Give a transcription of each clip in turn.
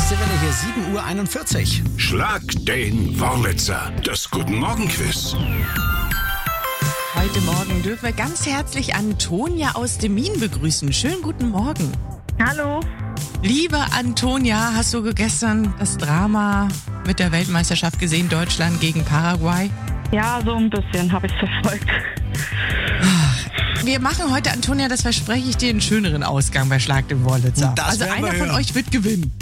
Ostseewelle hier 7:41 Uhr. Schlag den Wurlitzer. Das Guten Morgen Quiz. Heute Morgen dürfen wir ganz herzlich Antonia aus dem Wien begrüßen. Schönen guten Morgen. Hallo. Liebe Antonia, hast du gestern das Drama mit der Weltmeisterschaft gesehen, Deutschland gegen Paraguay? Ja, so ein bisschen habe ich verfolgt. Wir machen heute, Antonia, das verspreche ich dir, einen schöneren Ausgang bei Schlag den Wurlitzer. Also einer von euch wird gewinnen.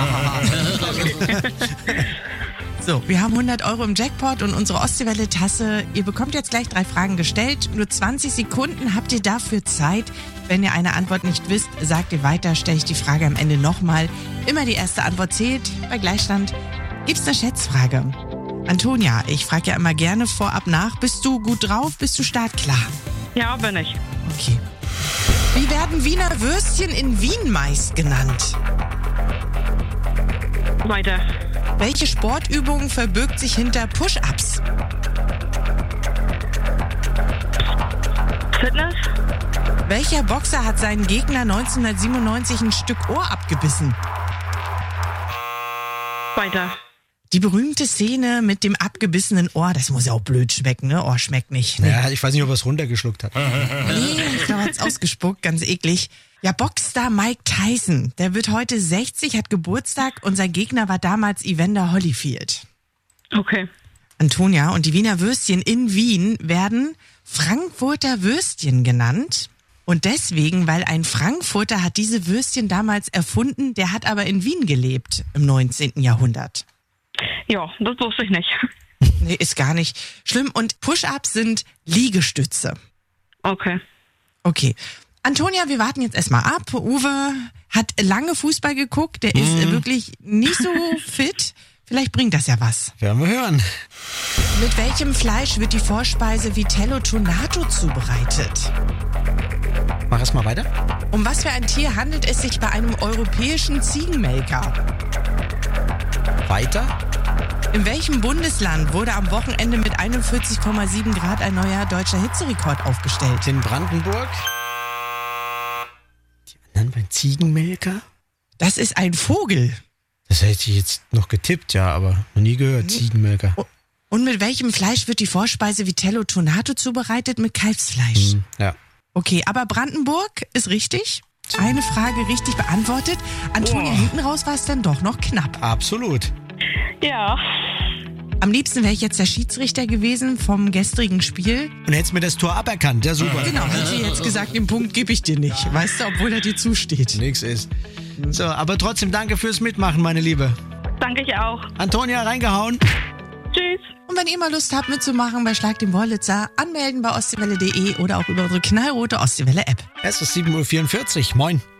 So, wir haben 100 Euro im Jackpot und unsere Ostseewelle-Tasse. Ihr bekommt jetzt gleich 3 Fragen gestellt. Nur 20 Sekunden habt ihr dafür Zeit. Wenn ihr eine Antwort nicht wisst, sagt ihr weiter, stelle ich die Frage am Ende nochmal. Immer die erste Antwort zählt. Bei Gleichstand gibt's eine Schätzfrage. Antonia, ich frage ja immer gerne vorab nach. Bist du gut drauf? Bist du startklar? Ja, bin ich. Okay. Wie werden Wiener Würstchen in Wien meist genannt? Weiter. Welche Sportübung verbirgt sich hinter Push-Ups? Fitness? Welcher Boxer hat seinen Gegner 1997 ein Stück Ohr abgebissen? Weiter. Die berühmte Szene mit dem abgebissenen Ohr, das muss ja auch blöd schmecken, ne? Ohr schmeckt nicht. Ne? Ja, ich weiß nicht, ob er es runtergeschluckt hat. Nee, ich glaube, er hat es ausgespuckt, ganz eklig. Ja, Boxstar Mike Tyson, der wird heute 60, hat Geburtstag und sein Gegner war damals Evander Holyfield. Okay. Antonia, und die Wiener Würstchen in Wien werden Frankfurter Würstchen genannt. Und deswegen, weil ein Frankfurter hat diese Würstchen damals erfunden, der hat aber in Wien gelebt im 19. Jahrhundert. Ja, das wusste ich nicht. Nee, ist gar nicht schlimm. Und Push-Ups sind Liegestütze. Okay. Okay. Antonia, wir warten jetzt erstmal ab. Uwe hat lange Fußball geguckt. Der ist wirklich nicht so fit. Vielleicht bringt das ja was. Werden wir hören. Mit welchem Fleisch wird die Vorspeise Vitello Tonato zubereitet? Mach erst mal weiter. Um was für ein Tier handelt es sich bei einem europäischen Ziegenmelker? Weiter. In welchem Bundesland wurde am Wochenende mit 41,7 Grad ein neuer deutscher Hitzerekord aufgestellt? In Brandenburg. Die anderen beim Ziegenmelker. Das ist ein Vogel. Das hätte ich jetzt noch getippt, ja, aber noch nie gehört, Ziegenmelker. Und mit welchem Fleisch wird die Vorspeise Vitello Tonato zubereitet? Mit Kalbsfleisch. Ja. Okay, aber Brandenburg ist richtig. Eine Frage richtig beantwortet. Antonia, hinten raus war es dann doch noch knapp. Absolut. Ja. Am liebsten wäre ich jetzt der Schiedsrichter gewesen vom gestrigen Spiel. Und hättest mir das Tor aberkannt, ja super. Genau, hätte sie jetzt gesagt, den Punkt gebe ich dir nicht. Weißt du, obwohl er dir zusteht. Nix ist. So, aber trotzdem danke fürs Mitmachen, meine Liebe. Danke ich auch. Antonia, reingehauen. Tschüss. Und wenn ihr mal Lust habt mitzumachen bei Schlag den Wurlitzer, anmelden bei ostseewelle.de oder auch über unsere knallrote Ostseewelle-App. Es ist 7:44 Uhr. Moin.